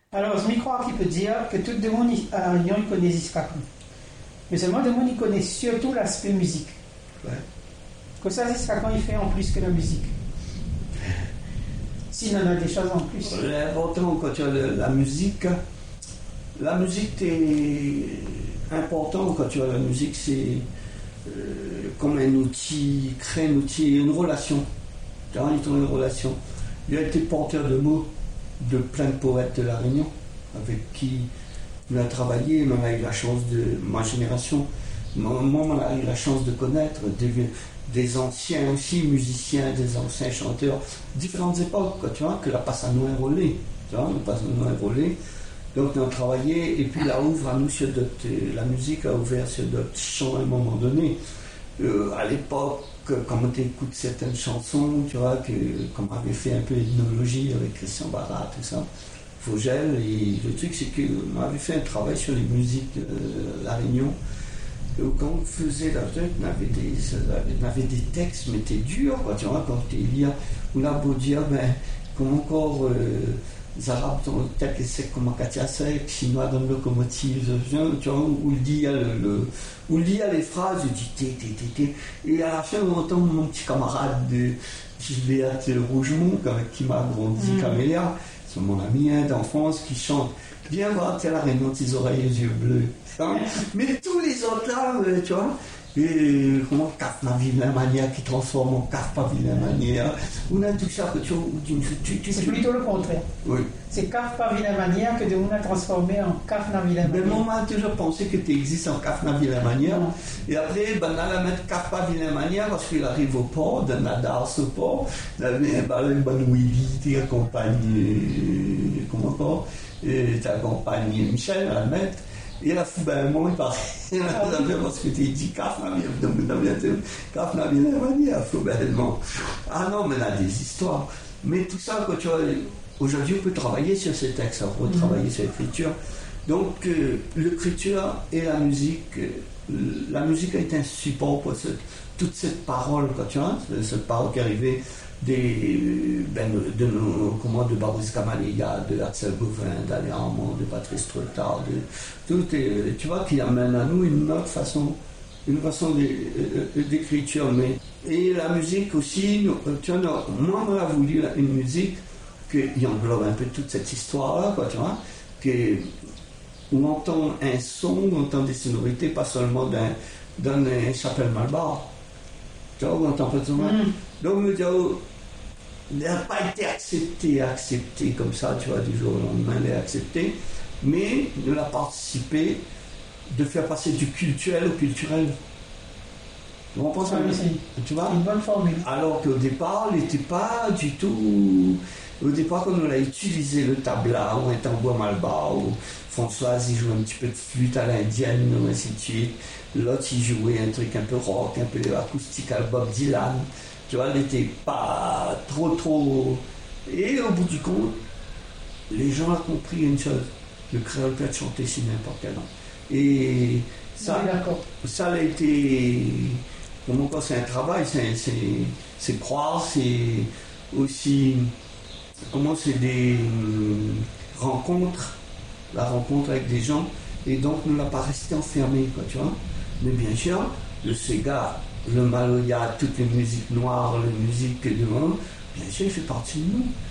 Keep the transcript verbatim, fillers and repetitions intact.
Alors, je m'y crois qu'il peut dire que tout le monde à Réunion il connaît Ziskakon. Mais seulement le monde il connaît surtout l'aspect musique. Ouais. Que ça, Ziskakon il fait en plus que la musique. S'il en a des choses en plus. L'important quand tu as la musique, la musique est important quand tu as la musique, c'est euh, comme un outil, créer un outil, une relation. Tu vois, ils ont une relation. Il a été porteur de mots de plein de poètes de la Réunion, avec qui on a travaillé, on a eu la chance de, ma génération, moi on a eu la chance de connaître des, des anciens aussi, musiciens, des anciens chanteurs, différentes époques, quoi, tu vois, que la passe à Noël Rolé, tu vois, la passe à Noël Rolé. Donc on a travaillé, et puis là ouvre à nous sur d'autres, la musique a ouvert sur d'autres champs à un moment donné. Euh, à l'époque, quand on écoute certaines chansons, tu vois, que, comme on avait fait un peu d'ethnologie avec Christian Barra, tout ça, Fogel, et le truc c'est qu'on avait fait un travail sur les musiques de La Réunion. Et quand on faisait la tête, on avait des, on avait des textes, mais t'es dur, quoi, tu vois, quand t'es lire, on a beau dire, ben, comme encore, euh, les Arabes ont le texte sec comme un Katia sec, Chinois dans une locomotive, tu vois, où il dit, le, le, où il dit les phrases, il dit té, té, té, té. Et à la fin, on entend mon petit camarade de Gilbert Rougemont, avec qui m'a grandi, mm. Camélia, c'est mon ami hein, d'enfance, qui chante viens voir tes la Réunion, tes oreilles et yeux bleus. Hein? Mais tous les autres là, euh, tu vois, et comment Caf na vilaine manière qui transforme en Caf pas vilaine manière. On a tout ça que tu, tu, tu, tu c'est plutôt le contraire. Oui. C'est Caf pas vilaine manière que de on a transformé en Caf na vilaine manière. Mais moi, j'ai toujours pensé que tu existes en Caf na vilaine manière. Non. Et après, ben, on a mettre Caf pas vilaine manière parce qu'il arrive au port, d'un nadar au port, ben, une bonne Willy, tu accompagnes, comment encore, tu accompagnes Michel à le mettre. Et la fou, ben, moi, il paraît, parce que tu dis, Caf n'a bien manière, faut bellement. Ah non, mais on a des histoires. Mais tout ça, quand tu vois, aujourd'hui, on peut travailler sur ces textes, on peut travailler sur l'écriture. Donc, euh, l'écriture et la musique, euh, la musique a été un support pour ce, toute cette parole, quoi, tu vois, cette parole qui est arrivée des, ben, de, nos, comment, de Barousse Kamalia, de Axel Gauvin, d'Alain Armand, de Patrice Trottard, de tout, et, tu vois, qui amène à nous une autre façon, une façon d'écriture. Mais, et la musique aussi, tu vois, moi, on a voulu une musique qui englobe un peu toute cette histoire-là, quoi, tu vois, que, où on entend un son, on entend des sonorités, pas seulement d'un, d'un chapelle Malbar. Tu vois, on entend pas tout le monde. Donc, le dialogue n'a pas été accepté, accepté comme ça, tu vois, du jour au lendemain, il est accepté, mais de la participer, de faire passer du culturel au culturel. On pense à tu vois, une bonne formule. Alors qu'au départ, il n'était pas du tout. Au départ, quand on a utilisé le tabla, ou un tambour malbar, ou Françoise, il jouait un petit peu de flûte à l'indienne, ou ainsi de suite. L'autre, il jouait un truc un peu rock, un peu acoustique à Bob Dylan. Tu vois, elle n'était pas trop, trop. Et au bout du compte, les gens ont compris une chose. Le créole peut être chanté si n'importe quel an. Et ça, oui, ça a été. Pour moi, c'est un travail, c'est, c'est, c'est croire, c'est aussi. Comment c'est des euh, rencontres, la rencontre avec des gens, et donc on n'a pas resté enfermé, quoi, tu vois. Mais bien sûr, le Sega, le Maloya, toutes les musiques noires, les musiques de monde, bien sûr, il fait partie de nous.